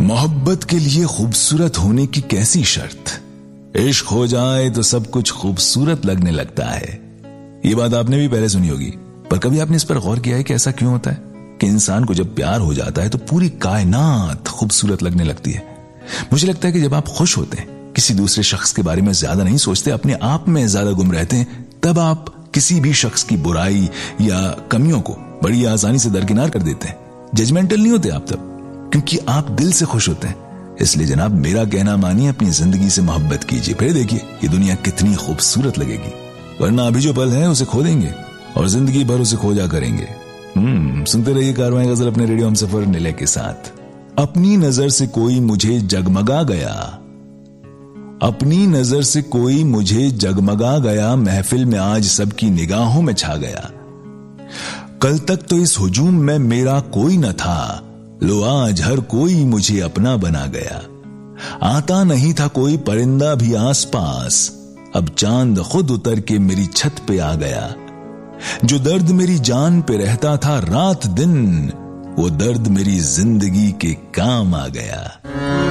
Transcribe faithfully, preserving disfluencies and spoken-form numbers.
मोहब्बत के लिए खूबसूरत होने की कैसी शर्त। इश्क हो जाए तो सब कुछ खूबसूरत लगने लगता है। ये बात आपने भी पहले सुनी होगी, पर कभी आपने इस पर गौर किया है कि ऐसा क्यों होता है कि इंसान को जब प्यार हो जाता है तो पूरी कायनात खूबसूरत लगने लगती है। मुझे लगता है कि जब आप खुश होते हैं, किसी दूसरे शख्स के बारे में ज्यादा नहीं सोचते, अपने आप में ज्यादा गुम रहते हैं, तब आप किसी भी शख्स की बुराई या कमियों को बड़ी आसानी से दरकिनार कर देते हैं। जजमेंटल नहीं होते आप तब, क्योंकि आप दिल से खुश होते हैं। इसलिए जनाब, मेरा कहना मानिए, अपनी जिंदगी से मोहब्बत कीजिए, फिर देखिए ये दुनिया कितनी खूबसूरत लगेगी। वरना अभी जो पल है उसे खो देंगे और जिंदगी भर उसे खोजा करेंगे। हम्म सुनते रहिए कारवां गजल अपने रेडियो हमसफर निलय के साथ। अपनी नजर से कोई मुझे जगमगा गया, अपनी नजर से कोई मुझे जगमगा गया, महफिल में आज सबकी निगाहों में छा गया। कल तक तो इस हुजूम में मेरा कोई न था, लो आज हर कोई मुझे अपना बना गया। आता नहीं था कोई परिंदा भी आसपास, अब चांद खुद उतर के मेरी छत पे आ गया। जो दर्द मेरी जान पे रहता था रात दिन, वो दर्द मेरी जिंदगी के काम आ गया।